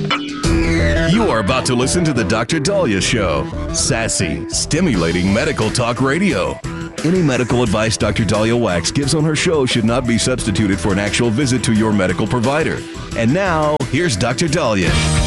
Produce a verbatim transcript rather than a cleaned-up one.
You are about to listen to the Doctor Dahlia Show. Sassy, stimulating medical talk radio. Any medical advice Doctor Dahlia Wax gives on her show should not be substituted for an actual visit to your medical provider. And now, here's Doctor Dahlia.